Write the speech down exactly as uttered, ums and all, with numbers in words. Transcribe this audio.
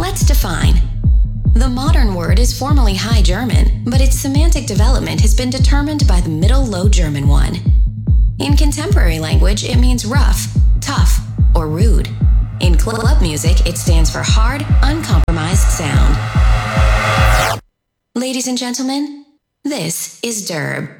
Let's define. The modern word is formerly High German, but its semantic development has been determined by the Middle Low German one. In contemporary language, it means rough, tough, or rude. In club music, it stands for hard, uncompromised sound. Ladies and gentlemen, this is Derb.